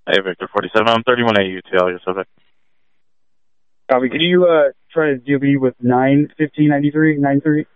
Hey, Victor 47. I'm 31A UTL, your subject. Copy. Can you try to DOB with 9-1593, 93?